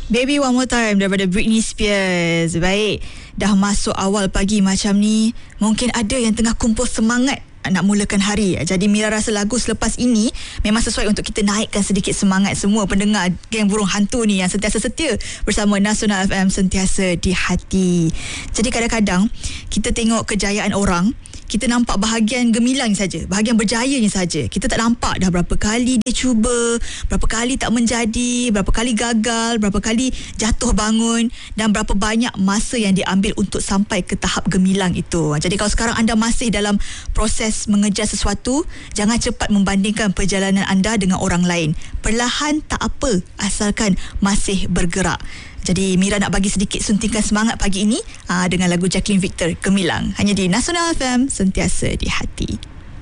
Baby One More Time daripada Britney Spears. Baik, dah masuk awal pagi macam ni, mungkin ada yang tengah kumpul semangat nak mulakan hari. Jadi Mira rasa lagu selepas ini memang sesuai untuk kita naikkan sedikit semangat semua pendengar geng burung hantu ni yang sentiasa setia bersama Nasional FM, sentiasa di hati. Jadi kadang-kadang kita tengok kejayaan orang, kita nampak bahagian gemilang saja, bahagian berjayanya saja. Kita tak nampak dah berapa kali dia cuba, berapa kali tak menjadi, berapa kali gagal, berapa kali jatuh bangun, dan berapa banyak masa yang diambil untuk sampai ke tahap gemilang itu. Jadi kalau sekarang anda masih dalam proses mengejar sesuatu, jangan cepat membandingkan perjalanan anda dengan orang lain. Perlahan tak apa, asalkan masih bergerak. Jadi Mira nak bagi sedikit suntikan semangat pagi ini dengan lagu Jacqueline Victor, Gemilang, hanya di Nasional FM, sentiasa di hati.